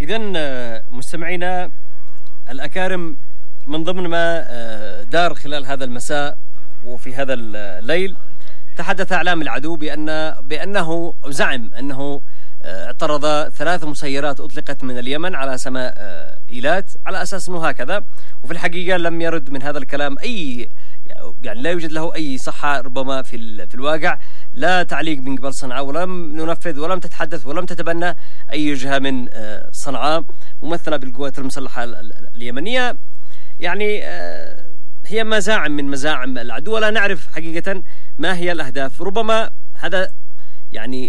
إذن مستمعينا الأكارم، من ضمن ما دار خلال هذا المساء وفي هذا الليل، تحدث إعلام العدو بأنه زعم أنه اعترض 3 مسيرات أطلقت من اليمن على سماء إيلات على أساس أنه هكذا، وفي الحقيقة لم يرد من هذا الكلام يعني لا يوجد له أي صحة ربما في الواقع، لا تعليق من قبل صنعاء، ولم ننفذ ولم تتحدث ولم تتبنى أي جهة من صنعاء ممثلة بالقوات المسلحة اليمنية. يعني هي مزاعم من مزاعم العدو، ولا نعرف حقيقة ما هي الأهداف. ربما هذا يعني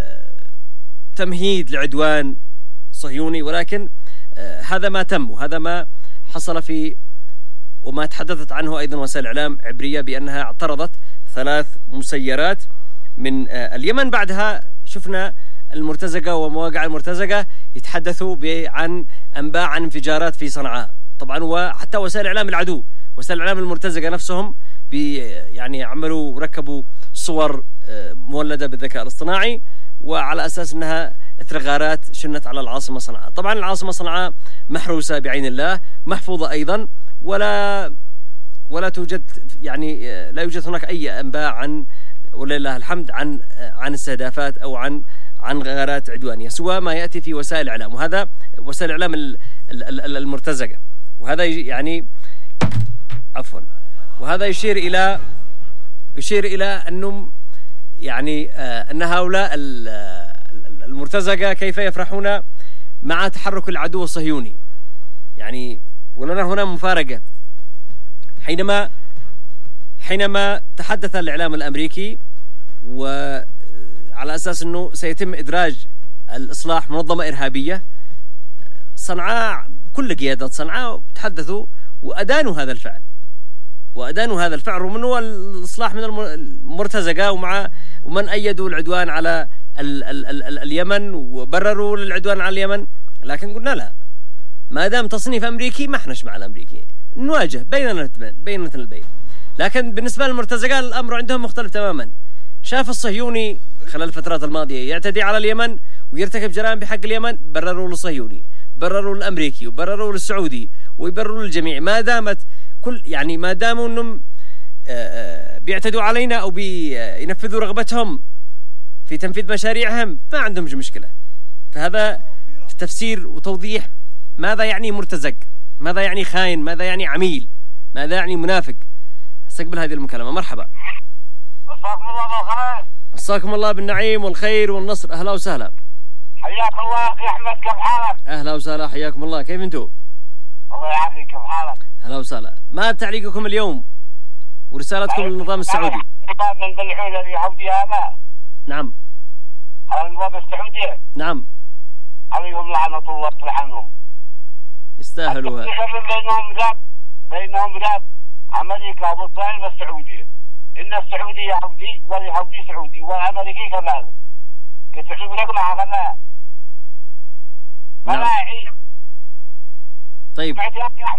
تمهيد لعدوان صهيوني، ولكن هذا ما تم وهذا ما حصل في وما تحدثت عنه أيضا وسائل إعلام عبرية بأنها اعترضت 3 مسيرات من اليمن. بعدها شفنا المرتزقة ومواقع المرتزقة يتحدثوا عن أنباء عن انفجارات في طبعا، وحتى وسائل إعلام العدو، وسائل إعلام المرتزقة نفسهم يعني عملوا ركبوا صور مولدة بالذكاء الاصطناعي، وعلى أساس أنها إثر غارات شنت على العاصمة صنعاء. طبعا العاصمة صنعاء محروسة بعين الله، محفوظة أيضا، ولا توجد يعني لا يوجد هناك أي أنباء عن ولله الحمد عن استهدافات أو عن غارات عدوانية، سواء ما يأتي في وسائل الإعلام، وهذا وسائل الإعلام المرتزقة. وهذا يعني وهذا يشير إلى أنهم يعني أن هؤلاء المرتزقة كيف يفرحون مع تحرك العدو الصهيوني. يعني ولنا هنا مفارقة، حينما تحدث الإعلام الأمريكي وعلى أساس أنه سيتم إدراج الإصلاح منظمة إرهابية، صنعاء كل قيادات صنعاء تحدثوا وأدانوا هذا الفعل رغم أنه الإصلاح من المرتزقة ومن أيدوا العدوان على اليمن وبرروا العدوان على اليمن. لكن قلنا لا، ما دام تصنيف أمريكي ما احناش مع الأمريكي، نواجه بيننا البين. لكن بالنسبة للمرتزقة الأمر عندهم مختلف تماما. شاف الصهيوني خلال الفترات الماضية يعتدي على اليمن ويرتكب جرائم بحق اليمن، برروا للصهيوني، برروا للأمريكي، وبرروا للسعودي، ويبرروا للجميع، ما داموا أنهم بيعتدوا علينا أو بينفذوا رغبتهم في تنفيذ مشاريعهم، ما عندهم مشكلة. فهذا تفسير وتوضيح ماذا يعني مرتزق، ماذا يعني خاين، ماذا يعني عميل، ماذا يعني منافق. استقبل هذه المكالمة. مرحبا. مساكم الله بالخير. مساكم الله بالنعيم والخير والنصر. أهلا وسهلا. حياك الله أخي أحمد، كيف حالك؟ أهلا وسهلا، حياكم الله. كيف أنتم؟ الله يعافيك، كيف حالك؟ أهلا وسهلا. ما تعليقكم اليوم ورسالتكم للنظام السعودي؟ النظام الملعون اليهودي هذا. نعم. على النظام السعودي. نعم. عليهم لعنة الله تلعنهم. يستاهلوها. بينهم ذاب أمريكا وإسرائيل والسعودية. إن السعودي يهودي واليهودي سعودي والأمريكي كذلك. كتحسبوا لكم هكذا. نعم. طيب.